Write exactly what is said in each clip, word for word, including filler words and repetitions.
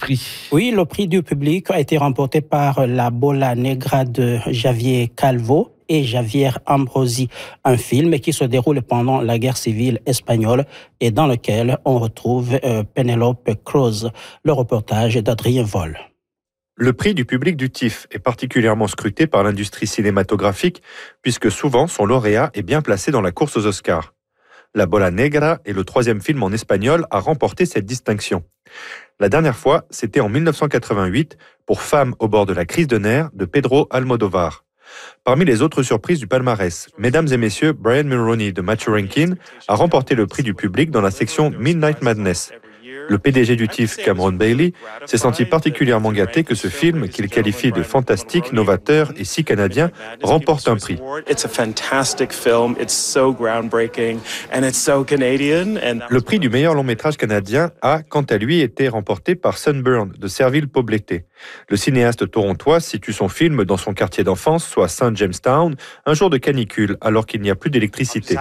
prix. Oui, le prix du public a été remporté par La Bola Negra de Javier Calvo et Javier Ambrosi, un film qui se déroule pendant la guerre civile espagnole et dans lequel on retrouve euh, Penélope Cruz. Le reportage d'Adrien Vol. Le prix du public du T I F est particulièrement scruté par l'industrie cinématographique puisque souvent son lauréat est bien placé dans la course aux Oscars. La Bola Negra est le troisième film en espagnol à remporter cette distinction. La dernière fois, c'était en dix-neuf cent quatre-vingt-huit pour Femmes au bord de la crise de nerfs de Pedro Almodóvar. Parmi les autres surprises du palmarès, mesdames et messieurs, Brian Mulroney de Matthew Rankin a remporté le prix du public dans la section Midnight Madness. Le P D G du T I F, Cameron Bailey, s'est senti particulièrement gâté que ce film, qu'il qualifie de fantastique, novateur et si canadien, remporte un prix. Le prix du meilleur long métrage canadien a, quant à lui, été remporté par Sunburn de Serville Poblété. Le cinéaste torontois situe son film dans son quartier d'enfance, soit Saint Jamestown, un jour de canicule, alors qu'il n'y a plus d'électricité.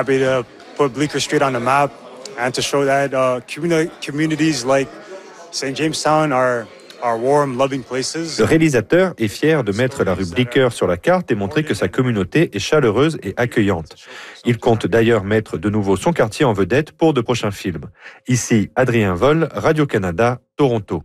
And to show that uh, communities like Saint Jamestown are, are warm, loving places. Le réalisateur est fier de mettre la rue Bleecker sur la carte et montrer que sa communauté est chaleureuse et accueillante. Il compte d'ailleurs mettre de nouveau son quartier en vedette pour de prochains films. Ici, Adrien Vol, Radio-Canada, Toronto.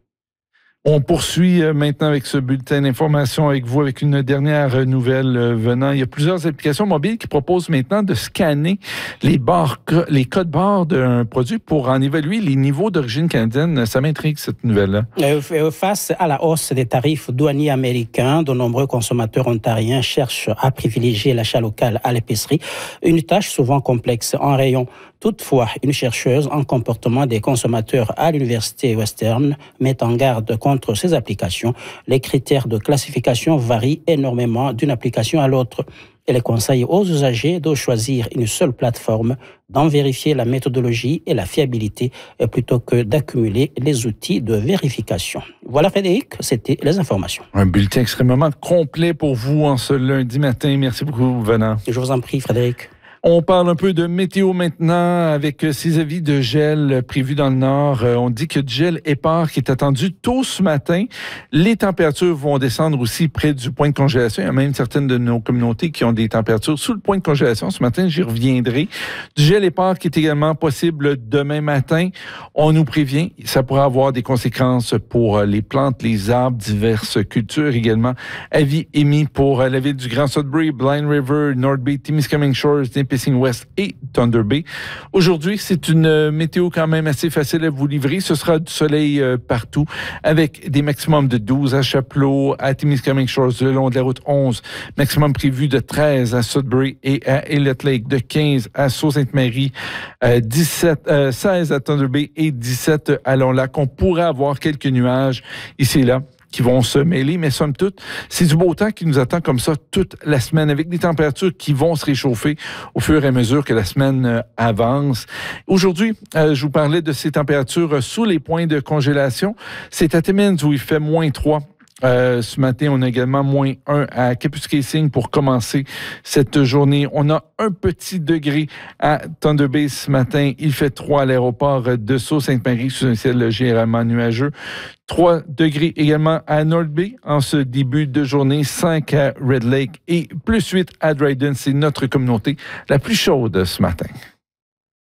On poursuit maintenant avec ce bulletin d'information avec vous, avec une dernière nouvelle venant. Il y a plusieurs applications mobiles qui proposent maintenant de scanner les barres, les codes barres d'un produit pour en évaluer les niveaux d'origine canadienne. Ça m'intrigue, cette nouvelle-là. Face à la hausse des tarifs douaniers américains, de nombreux consommateurs ontariens cherchent à privilégier l'achat local à l'épicerie, une tâche souvent complexe en rayon. Toutefois, une chercheuse en comportement des consommateurs à l'Université Western met en garde contre ces applications. Les critères de classification varient énormément d'une application à l'autre. Elle conseille aux usagers de choisir une seule plateforme, d'en vérifier la méthodologie et la fiabilité plutôt que d'accumuler les outils de vérification. Voilà, Frédéric, c'était les informations. Un bulletin extrêmement complet pour vous en ce lundi matin. Merci beaucoup, Venant. Je vous en prie, Frédéric. On parle un peu de météo maintenant avec ces avis de gel prévus dans le nord. On dit que du gel épars qui est attendu tôt ce matin. Les températures vont descendre aussi près du point de congélation. Il y a même certaines de nos communautés qui ont des températures sous le point de congélation. Ce matin, j'y reviendrai. Du gel épars qui est également possible demain matin. On nous prévient, ça pourrait avoir des conséquences pour les plantes, les arbres, diverses cultures également. Avis émis pour la ville du Grand Sudbury, Blind River, North Bay, Temiskaming Shores, Nipissing West et Thunder Bay. Aujourd'hui, c'est une météo quand même assez facile à vous livrer. Ce sera du soleil euh, partout avec des maximums de douze à Chapleau, à Temiskaming Shores, le long de la route onze. Maximum prévu de treize à Sudbury et à Elliott Lake, de quinze à Sault-Sainte-Marie, euh, dix-sept, euh, seize à Thunder Bay et dix-sept à Long-Lac. On pourrait avoir quelques nuages ici et là qui vont se mêler, mais somme toute, c'est du beau temps qui nous attend comme ça toute la semaine, avec des températures qui vont se réchauffer au fur et à mesure que la semaine euh, avance. Aujourd'hui, euh, je vous parlais de ces températures sous les points de congélation. C'est à Timmins où il fait moins trois. Euh, ce matin, on a également moins un à Kapuskasing pour commencer cette journée. On a un petit degré à Thunder Bay ce matin. Il fait trois à l'aéroport de Sault-Sainte-Marie sous un ciel généralement nuageux. trois degrés également à North Bay en ce début de journée. cinq à Red Lake et plus huit à Dryden. C'est notre communauté la plus chaude ce matin.